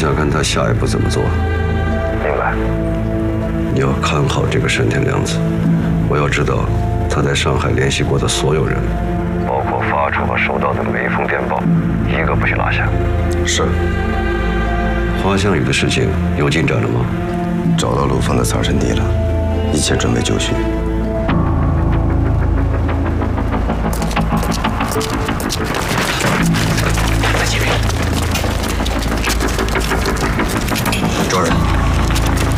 想看他下一步怎么做。 明白。 你要看好这个山田凉子，我要知道他在上海联系过的所有人，包括发出和收到的每一封电报，一个不许落下。 是。 花香雨的事情有进展了吗？ 找到陆枫的藏身地了，一切准备就绪。